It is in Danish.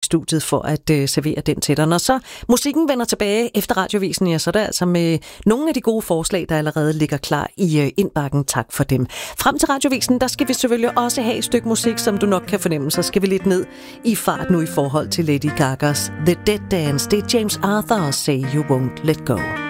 studiet for at servere den til dig. Når så musikken vender tilbage efter radiovisen, ja, så er det altså med nogle af de gode forslag, der allerede ligger klar i indbakken. Tak for dem. Frem til radiovisen, der skal vi selvfølgelig også have et stykke musik, som du nok kan fornemme. Så skal vi lidt ned i fart nu i forhold til Lady Gagas The Dead Dance. Det er James Arthur og Say You Won't Let Go.